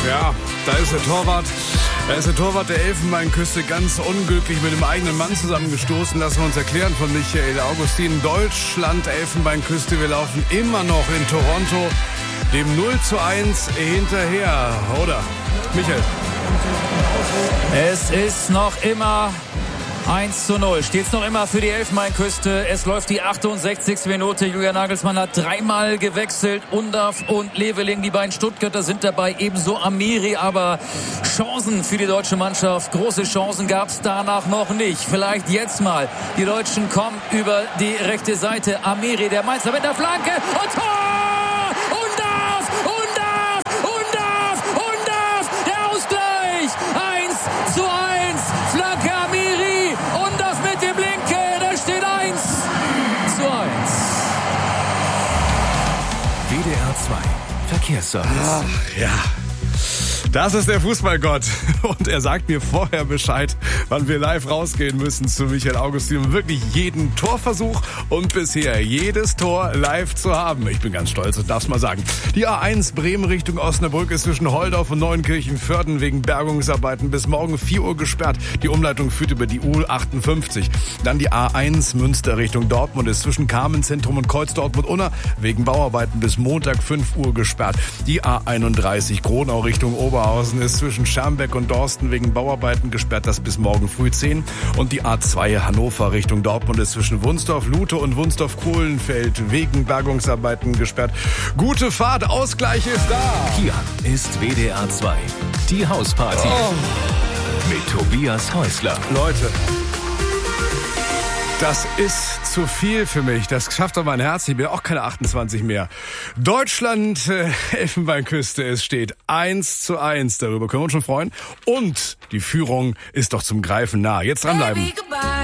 Ja, da ist der Torwart. Da ist der Torwart der Elfenbeinküste ganz unglücklich mit dem eigenen Mann zusammengestoßen. Lassen wir uns erklären von Michael Augustin. Deutschland, Elfenbeinküste. Wir laufen immer noch in Toronto dem 0:1 hinterher. Oder? Michael? Es ist noch immer 1:0. Steht's noch immer für die Elfenbeinküste. Es läuft die 68. Minute. Julian Nagelsmann hat dreimal gewechselt. Undav und Leveling, die beiden Stuttgarter sind dabei. Ebenso Amiri. Aber Chancen für die deutsche Mannschaft. Große Chancen gab's danach noch nicht. Vielleicht jetzt mal. Die Deutschen kommen über die rechte Seite. Amiri, der Mainzer mit der Flanke. Und Tor! Der Ausgleich. 1:1. Flanke Amiri. Undav mit dem Linken. Da steht 1:1. WDR 2 Verkehrsservice. Ach, ja. Das ist der Fußballgott. Und er sagt mir vorher Bescheid, wann wir live rausgehen müssen zu Michael Augustin, um wirklich jeden Torversuch und bisher jedes Tor live zu haben. Ich bin ganz stolz und darf's mal sagen. Die A1 Bremen Richtung Osnabrück ist zwischen Holdorf und Neunkirchen-Vörden wegen Bergungsarbeiten bis morgen 4 Uhr gesperrt. Die Umleitung führt über die U58. Dann die A1 Münster Richtung Dortmund ist zwischen Carmenzentrum und Kreuz Dortmund-Unna wegen Bauarbeiten bis Montag 5 Uhr gesperrt. Die A31 Gronau Richtung Oberhausen ist zwischen Schermbeck und Dorsten wegen Bauarbeiten gesperrt, das bis morgen früh 10. Und die A2 Hannover Richtung Dortmund ist zwischen Wunsdorf-Lute und Wunsdorf-Kohlenfeld wegen Bergungsarbeiten gesperrt. Gute Fahrt, Ausgleich ist da. Hier ist WDR 2, die Hausparty mit Tobias Häusler. Leute, das ist zu viel für mich. Das schafft doch mein Herz. Ich bin auch keine 28 mehr. Deutschland, Elfenbeinküste, es steht 1:1. Darüber können wir uns schon freuen. Und die Führung ist doch zum Greifen nah. Jetzt dranbleiben.